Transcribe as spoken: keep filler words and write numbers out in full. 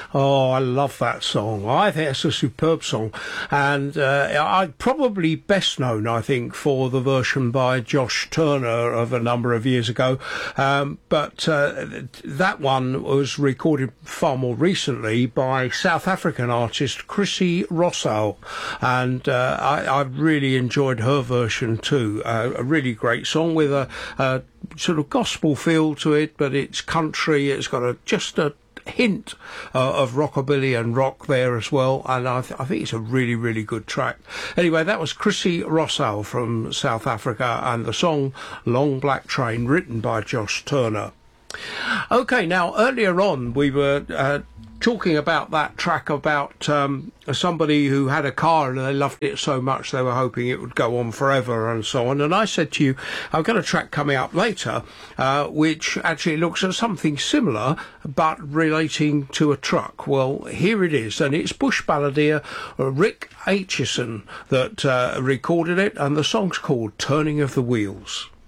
Oh, I love that song. I think it's a superb song. And uh, I probably best known, I think, for the version by Josh Turner of a number of years ago. Um, but uh, that one was recorded far more recently by South African artist Chrissy Rossell. And uh, I, I really enjoyed her version too. Uh, a really great song with a, a sort of gospel feel to it, but it's country. It's got a just a hint uh, of rockabilly and rock there as well, and I, th- I think it's a really really good track. Anyway, that was Chrissy Rossell from South Africa and the song Long Black Train, written by Josh Turner. Okay, now earlier on we were uh, talking about that track about um, somebody who had a car and they loved it so much they were hoping it would go on forever and so on. And I said to you, I've got a track coming up later uh, which actually looks at something similar but relating to a truck. Well, here it is, and it's Bush balladeer Rick Aitchison that uh, recorded it, and the song's called Turning of the Wheels.